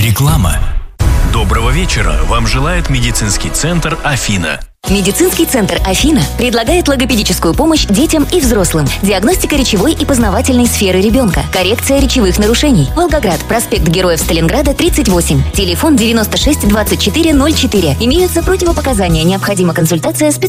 Реклама. Доброго вечера. Вам желает медицинский центр «Афина». Медицинский центр «Афина» предлагает логопедическую помощь детям и взрослым. Диагностика речевой и познавательной сферы ребенка. Коррекция речевых нарушений. Волгоград, проспект Героев Сталинграда, 38. Телефон 96 24 04. Имеются противопоказания. Необходима консультация специалиста.